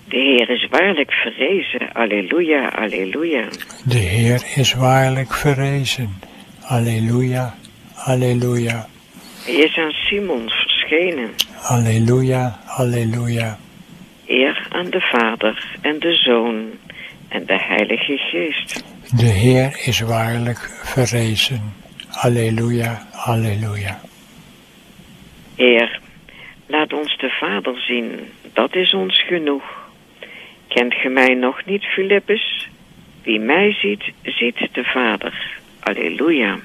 De Heer is waarlijk verrezen. Alleluia, alleluia. De Heer is waarlijk verrezen. Alleluia, alleluia. Hij is aan Simon verschenen. Alleluia, alleluia. Eer aan de Vader en de Zoon en de Heilige Geest. De Heer is waarlijk verrezen. Alleluia, alleluia. Heer, laat ons de Vader zien, dat is ons genoeg. Kent ge mij nog niet, Filippus? Wie mij ziet, ziet de Vader. Alleluia.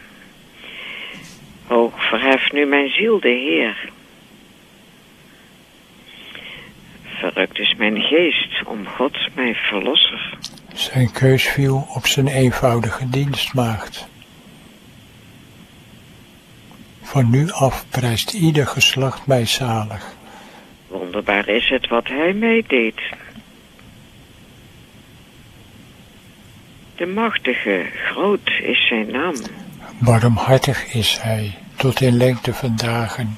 Hoog verheft nu mijn ziel de Heer. Verrukt is mijn geest om God, mijn verlosser. Zijn keus viel op zijn eenvoudige dienstmaagd. Van nu af prijst ieder geslacht mij zalig. Wonderbaar is het wat hij mij deed. De machtige, groot is zijn naam. Barmhartig is hij, tot in lengte van dagen.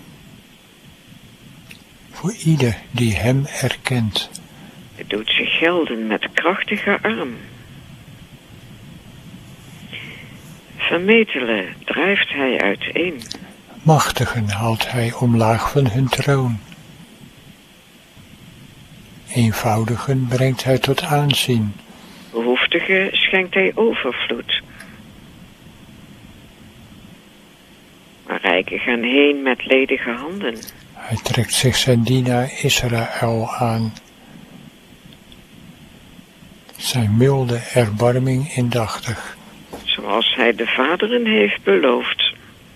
Voor ieder die hem erkent. Het doet zich gelden met krachtige arm. Vermetelen drijft hij uiteen. Machtigen haalt hij omlaag van hun troon. Eenvoudigen brengt hij tot aanzien. Behoeftigen schenkt hij overvloed. Maar rijken gaan heen met ledige handen. Hij trekt zich zijn dienaar Israël aan. Zijn milde erbarming indachtig. Zoals hij de vaderen heeft beloofd.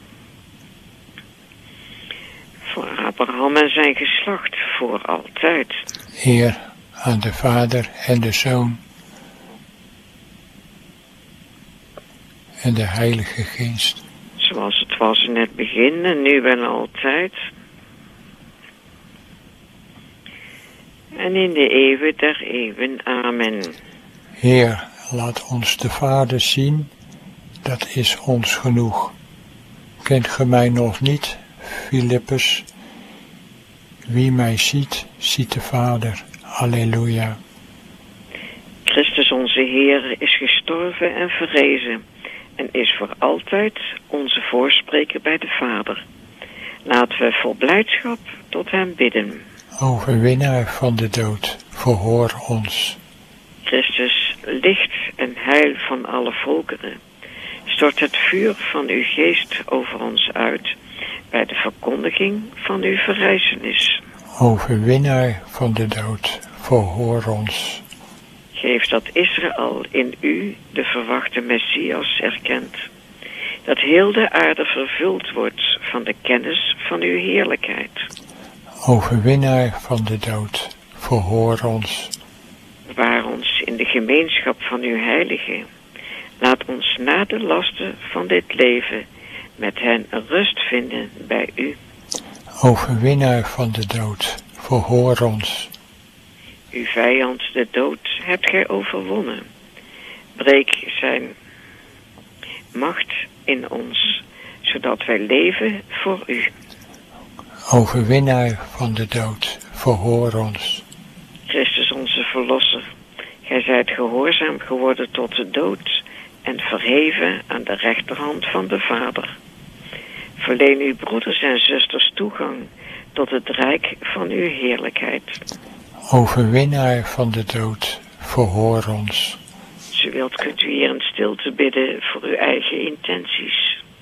Voor Abraham en zijn geslacht voor altijd. Eer aan de Vader en de Zoon en de Heilige Geest. Zoals het was in het begin en nu en altijd. En in de eeuwen der eeuwen. Amen. Heer, laat ons de Vader zien, dat is ons genoeg. Kent ge mij nog niet, Filippus? Wie mij ziet, ziet de Vader. Alleluia. Christus onze Heer is gestorven en verrezen en is voor altijd onze voorspreker bij de Vader. Laten we vol blijdschap tot hem bidden. Overwinnaar van de dood, verhoor ons. Christus, licht en heil van alle volkeren, stort het vuur van uw geest over ons uit bij de verkondiging van uw verrijzenis. Overwinnaar van de dood, verhoor ons. Geef dat Israël in u de verwachte Messias erkent, dat heel de aarde vervuld wordt van de kennis van uw heerlijkheid. Overwinnaar van de dood, verhoor ons. Bewaar ons in de gemeenschap van uw heiligen. Laat ons na de lasten van dit leven met hen rust vinden bij u. Overwinnaar van de dood, verhoor ons. Uw vijand, de dood, hebt gij overwonnen. Breek zijn macht in ons, zodat wij leven voor u. Overwinnaar van de dood, verhoor ons. Christus onze Verlosser, gij zijt gehoorzaam geworden tot de dood en verheven aan de rechterhand van de Vader. Verleen uw broeders en zusters toegang tot het rijk van uw heerlijkheid. Overwinnaar van de dood, verhoor ons. Als u wilt kunt u hier in stilte bidden voor uw eigen intenties.